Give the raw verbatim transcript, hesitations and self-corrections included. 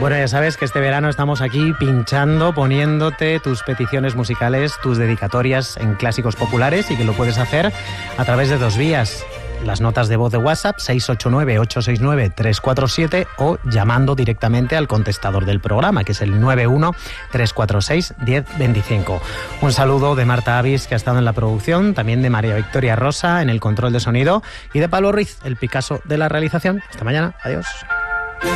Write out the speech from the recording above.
Bueno, ya sabes que este verano estamos aquí pinchando, poniéndote tus peticiones musicales, tus dedicatorias en clásicos populares, y que lo puedes hacer a través de dos vías. Las notas de voz de WhatsApp seis ocho nueve, ocho seis nueve, tres cuatro siete o llamando directamente al contestador del programa, que es el nueve uno, tres cuatro seis, uno cero dos cinco. Un saludo de Marta Avis, que ha estado en la producción, también de María Victoria Rosa en el control de sonido y de Pablo Ruiz, el Picasso de la realización. Hasta mañana. Adiós.